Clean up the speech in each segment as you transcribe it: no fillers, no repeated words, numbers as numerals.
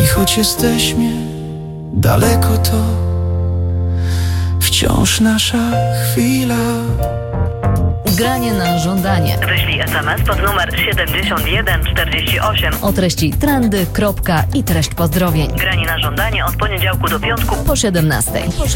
choć jesteśmy daleko, to wciąż nasza chwila. Granie na żądanie. Wyślij SMS pod numer 7148 O treści trendy, kropka i treść pozdrowień. Granie na żądanie od poniedziałku do piątku Po 17.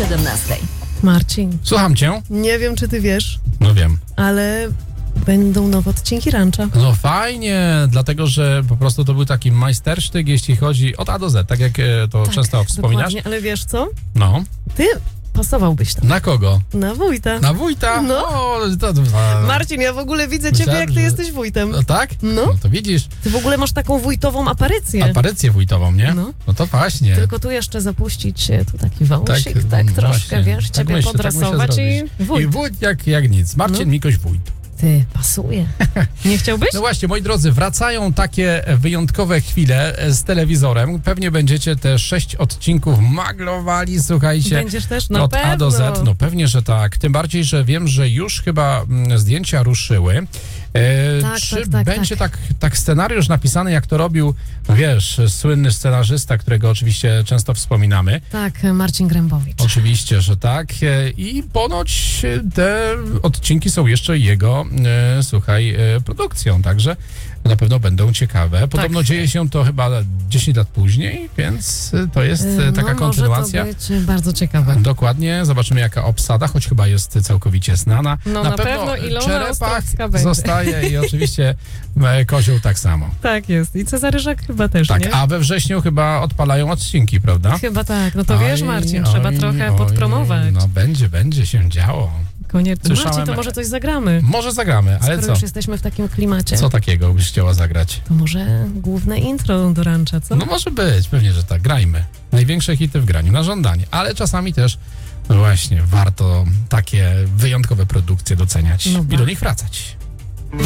Marcin, Słucham cię? nie wiem, czy ty wiesz, No wiem. ale będą nowe odcinki Rancha. No fajnie, dlatego że po prostu to był taki majstersztyk, jeśli chodzi od A do Z, tak jak to często wspominasz. Dokładnie, ale wiesz co? No. Ty pasowałbyś tam. Na kogo? Na wójta. Na wójta? No. O, Marcin, ja w ogóle widzę ciebie, Myślałem, jak ty że- jesteś wójtem. No tak? No. To widzisz. Ty w ogóle masz taką wójtową aparycję. Aparycję wójtową, nie? No. No to właśnie. Tylko tu jeszcze zapuścić tu taki wąsik, tak troszkę, właśnie. wiesz, Tak ciebie myślę podrasować i zrobić. wójt. I wójt jak nic. Marcin No. Mikoś wójt. Ty, pasuje. Nie chciałbyś? No właśnie, moi drodzy, wracają takie wyjątkowe chwile z telewizorem. Pewnie będziecie te 6 odcinków maglowali, słuchajcie. Będziesz też? Na od pewno. A do Z. No pewnie, że tak. Tym bardziej, że wiem, że już chyba zdjęcia ruszyły. Tak, Czy tak, będzie tak scenariusz napisany, jak to robił, wiesz, słynny scenarzysta, którego oczywiście często wspominamy? Tak, Marcin Grębowicz. Oczywiście, że tak. I ponoć te odcinki są jeszcze jego, słuchaj, produkcją, także na pewno będą ciekawe. Podobno Tak. dzieje się to chyba 10 lat później, więc to jest taka kontynuacja. Może to być bardzo ciekawe. Dokładnie, zobaczymy jaka obsada, choć chyba jest całkowicie znana. No, na pewno Ilona Czerepach Ostrowska będzie. zostaje i oczywiście Kozioł tak samo. Tak jest. I Cezary Żak chyba też, Tak, nie? a we wrześniu chyba odpalają odcinki, prawda? Chyba tak. No to wiesz, Oj, Marcin, oj, trzeba trochę oj, podpromować. No będzie się działo. Koniecznie. Słyszałem- Marcin, to może coś zagramy. Może zagramy, ale Skoro co? już jesteśmy w takim klimacie, Co takiego byś chciała zagrać? to może główne intro do Rancha, co? No może być, pewnie, że tak. Grajmy. Największe hity w graniu na żądanie, ale czasami też no właśnie warto takie wyjątkowe produkcje doceniać No i ba. do nich wracać.